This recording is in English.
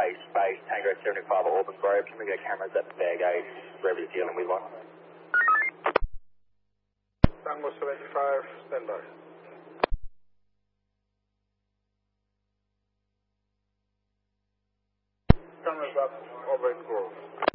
Space, Tango 75 Auburn Grove. Can we get cameras at the bag 8, wherever you're dealing with one? Tango 75, stand by. Cameras up, Auburn Grove.